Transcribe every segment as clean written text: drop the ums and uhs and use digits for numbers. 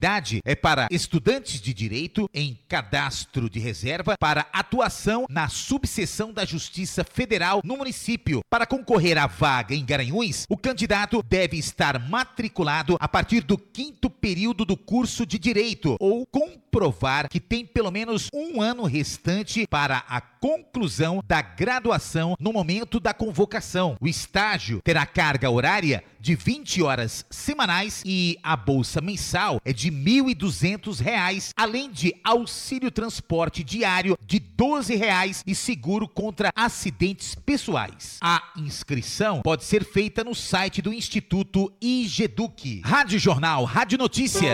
Idade é para estudantes de direito em cadastro de reserva para atuação na subseção da Justiça Federal no município. Para concorrer à vaga em Garanhuns, o candidato deve estar matriculado a partir do 5º período do curso de direito ou comprovar que tem pelo menos um ano restante para a conclusão da graduação no momento da convocação. O estágio terá carga horária de 20 horas semanais e a bolsa mensal é de R$ 1.200, além de auxílio transporte diário de R$ 12 e seguro contra acidentes pessoais. A inscrição pode ser feita no site do Instituto IGEDUC. Rádio Jornal, Rádio Notícia.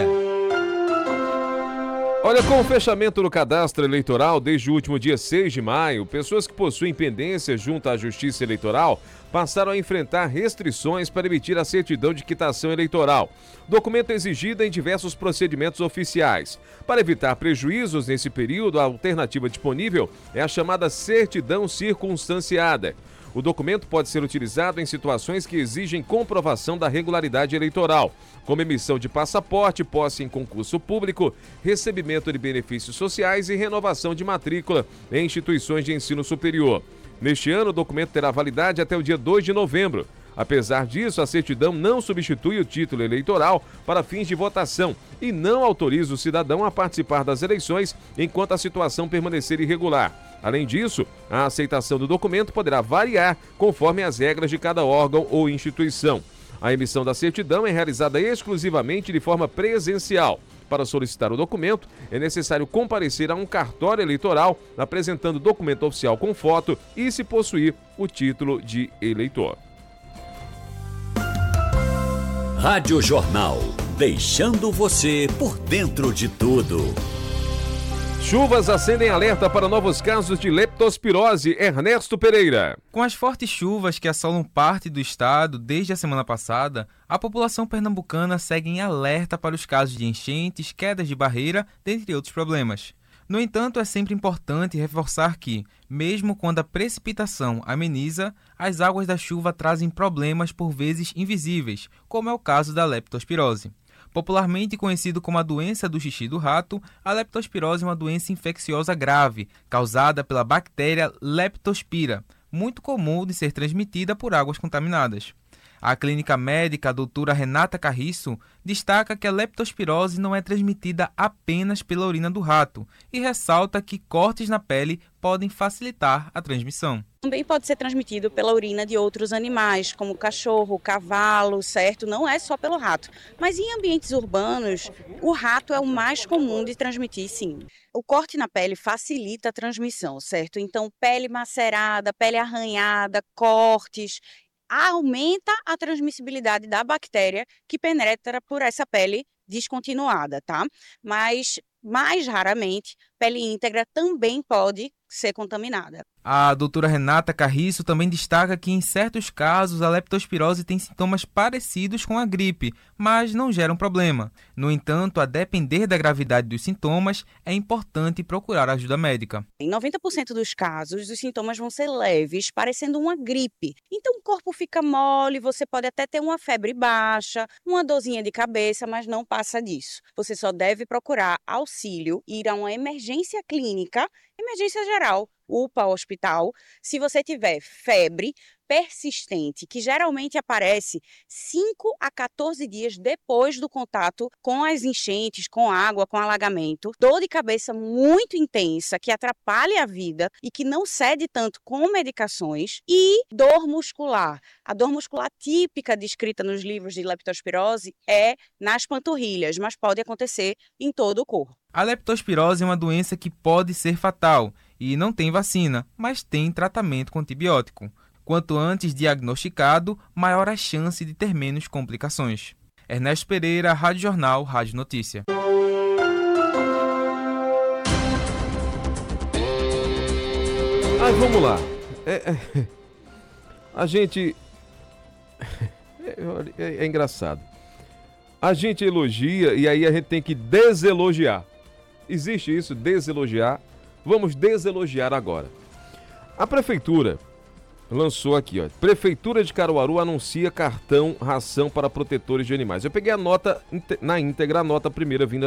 Olha, com o fechamento do cadastro eleitoral desde o último dia 6 de maio, pessoas que possuem pendências junto à Justiça Eleitoral passaram a enfrentar restrições para emitir a certidão de quitação eleitoral, documento exigido em diversos procedimentos oficiais. Para evitar prejuízos nesse período, a alternativa disponível é a chamada certidão circunstanciada. O documento pode ser utilizado em situações que exigem comprovação da regularidade eleitoral, como emissão de passaporte, posse em concurso público, recebimento de benefícios sociais e renovação de matrícula em instituições de ensino superior. Neste ano, o documento terá validade até o dia 2 de novembro. Apesar disso, a certidão não substitui o título eleitoral para fins de votação e não autoriza o cidadão a participar das eleições enquanto a situação permanecer irregular. Além disso, a aceitação do documento poderá variar conforme as regras de cada órgão ou instituição. A emissão da certidão é realizada exclusivamente de forma presencial. Para solicitar o documento, é necessário comparecer a um cartório eleitoral apresentando documento oficial com foto e se possuir o título de eleitor. Rádio Jornal, deixando você por dentro de tudo. Chuvas acendem alerta para novos casos de leptospirose. Ernesto Pereira. Com as fortes chuvas que assolam parte do estado desde a semana passada, a população pernambucana segue em alerta para os casos de enchentes, quedas de barreira, dentre outros problemas. No entanto, é sempre importante reforçar que, mesmo quando a precipitação ameniza, as águas da chuva trazem problemas por vezes invisíveis, como é o caso da leptospirose. Popularmente conhecido como a doença do xixi do rato, a leptospirose é uma doença infecciosa grave, causada pela bactéria Leptospira, muito comum de ser transmitida por águas contaminadas. A clínica médica, a doutora Renata Carriço, destaca que a leptospirose não é transmitida apenas pela urina do rato e ressalta que cortes na pele podem facilitar a transmissão. Também pode ser transmitido pela urina de outros animais, como cachorro, cavalo, certo? Não é só pelo rato. Mas em ambientes urbanos, o rato é o mais comum de transmitir, sim. O corte na pele facilita a transmissão, certo? Então, pele macerada, pele arranhada, cortes, aumenta a transmissibilidade da bactéria que penetra por essa pele descontinuada, tá? Mas, mais raramente, pele íntegra também pode ser contaminada. A doutora Renata Carriço também destaca que, em certos casos, a leptospirose tem sintomas parecidos com a gripe, mas não geram problema. No entanto, a depender da gravidade dos sintomas, é importante procurar ajuda médica. Em 90% dos casos, os sintomas vão ser leves, parecendo uma gripe. Então, o corpo fica mole, você pode até ter uma febre baixa, uma dorzinha de cabeça, mas não passa disso. Você só deve procurar auxílio, ir a uma emergência clínica, emergência geral, UPA, hospital, se você tiver febre persistente, que geralmente aparece 5 a 14 dias depois do contato com as enchentes, com água, com alagamento, dor de cabeça muito intensa, que atrapalha a vida e que não cede tanto com medicações, e dor muscular. A dor muscular típica descrita nos livros de leptospirose é nas panturrilhas, mas pode acontecer em todo o corpo. A leptospirose é uma doença que pode ser fatal e não tem vacina, mas tem tratamento com antibiótico. Quanto antes diagnosticado, maior a chance de ter menos complicações. Ernesto Pereira, Rádio Jornal, Rádio Notícia. Vamos lá. A gente... É engraçado. A gente elogia e aí a gente tem que deselogiar. Existe isso, deselogiar. Vamos deselogiar agora. A prefeitura lançou aqui, ó. Prefeitura de Caruaru anuncia cartão ração para protetores de animais. Eu peguei a nota na íntegra, a nota primeira vinda